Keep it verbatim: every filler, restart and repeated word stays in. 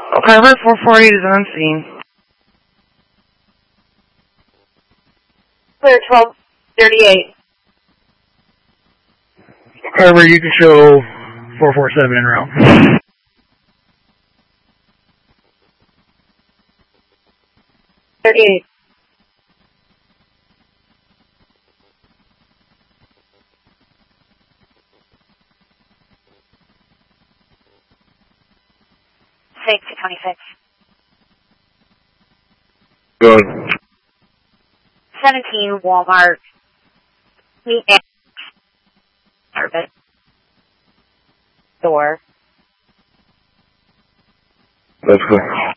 Carver four forty is on scene. Clear twelve thirty-eight. Carver, you can show four four seven in route. thirty-eight. six to twenty-six. Good. seventeen Walmart. Meet at service. Door. That's good.